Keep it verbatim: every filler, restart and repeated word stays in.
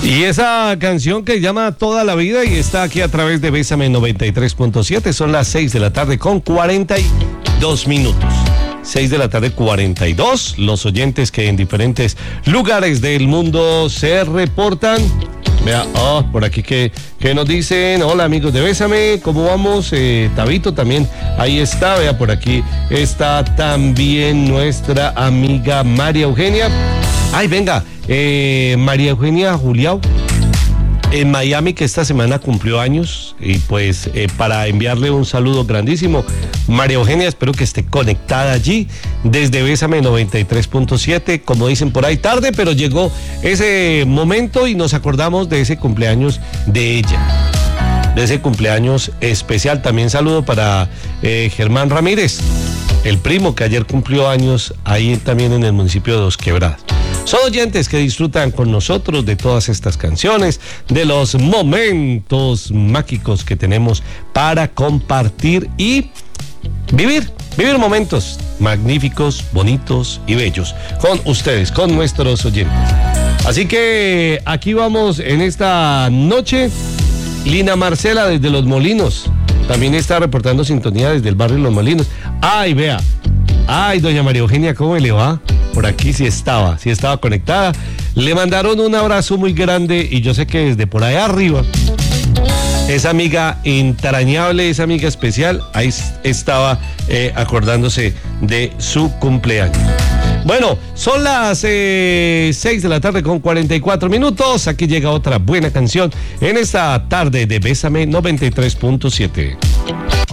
Y esa canción que llama Toda la Vida y está aquí a través de Bésame noventa y tres punto siete. Son las seis de la tarde con cuarenta y dos minutos. seis de la tarde cuarenta y dos. Los oyentes que en diferentes lugares del mundo se reportan. Vea, oh, por aquí que, que nos dicen, hola amigos de Bésame, ¿cómo vamos? Eh, Tabito también, ahí está, vea, por aquí está también nuestra amiga María Eugenia. Ay, venga, eh, María Eugenia Juliao, en Miami, que esta semana cumplió años, y pues eh, para enviarle un saludo grandísimo, María Eugenia, espero que esté conectada allí, desde Bésame noventa y tres punto siete, como dicen por ahí, tarde, pero llegó ese momento y nos acordamos de ese cumpleaños de ella, de ese cumpleaños especial. También saludo para eh, Germán Ramírez, el primo que ayer cumplió años ahí también en el municipio de Dos Quebradas. Son oyentes que disfrutan con nosotros de todas estas canciones, de los momentos mágicos que tenemos para compartir y vivir, vivir momentos magníficos, bonitos y bellos con ustedes, con nuestros oyentes. Así que aquí vamos en esta noche. Lina Marcela desde Los Molinos también está reportando sintonía desde el barrio Los Molinos. Ay, vea. Ay, doña María Eugenia, ¿cómo le va? Por aquí sí estaba, sí estaba conectada. Le mandaron un abrazo muy grande y yo sé que desde por allá arriba, esa amiga entrañable, esa amiga especial, ahí estaba eh, acordándose de su cumpleaños. Bueno, son las eh, seis de la tarde con cuarenta y cuatro minutos. Aquí llega otra buena canción en esta tarde de Bésame noventa y tres punto siete.